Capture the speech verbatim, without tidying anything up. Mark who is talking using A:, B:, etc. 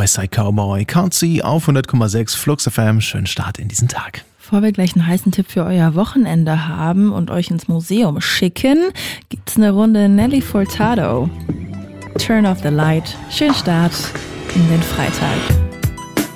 A: Westside Cowboy, Can't See auf hundert Komma sechs Flux F M. Schönen Start in diesen Tag.
B: Bevor wir gleich einen heißen Tipp für euer Wochenende haben und euch ins Museum schicken, gibt's eine Runde Nelly Furtado. Turn off the light. Schönen Start in den Freitag.